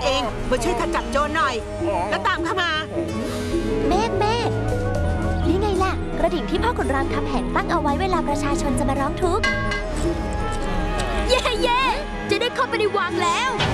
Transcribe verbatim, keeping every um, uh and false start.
เองมาช่วยข้าจับโจรหน่อยแล้วตามข้ามาเมฆเมฆนี่ไงล่ะกระดิ่งที่พ่อขุนรามคำแหงตั้งเอาไว้เวลาประชาชนจะมาร้องทุกข์เย่เย่จะได้เข้าไปในวังแล้ว